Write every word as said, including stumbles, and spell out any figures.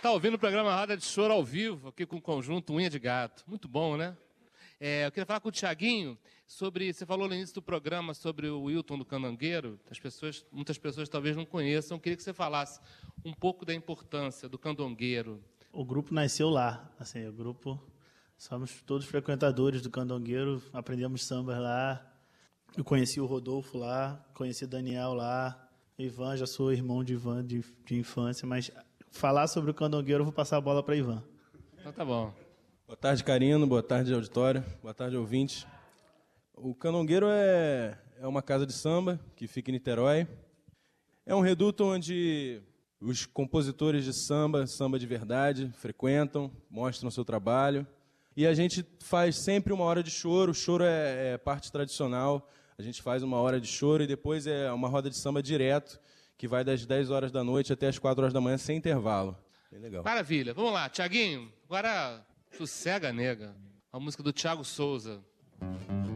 está ouvindo o programa Roda de Choro ao vivo, aqui com o conjunto Unha de Gato. Muito bom, né? É, eu queria falar com o Thiaguinho sobre... Você falou no início do programa sobre o Wilton do Candomgueiro. As pessoas, muitas pessoas talvez não conheçam. Eu queria que você falasse um pouco da importância do Candomgueiro. O grupo nasceu lá. Assim, o grupo... Somos todos frequentadores do Candomgueiro. Aprendemos sambas lá. Eu conheci o Rodolfo lá. Conheci o Daniel lá. O Ivan, já sou irmão de Ivan de, de infância. Mas falar sobre o Candomgueiro, eu vou passar a bola para Ivan. Então tá bom. Boa tarde, Carino. Boa tarde, auditório. Boa tarde, ouvintes. O Candomgueiro é, é uma casa de samba que fica em Niterói. É um reduto onde os compositores de samba, samba de verdade, frequentam, mostram o seu trabalho. E a gente faz sempre uma hora de choro. O choro é, é parte tradicional. A gente faz uma hora de choro e depois é uma roda de samba direto, que vai das dez horas da noite até as quatro horas da manhã, sem intervalo. Bem legal. Maravilha. Vamos lá, Thiaguinho. Agora, Sossega Nega. A música do Thiago Souza.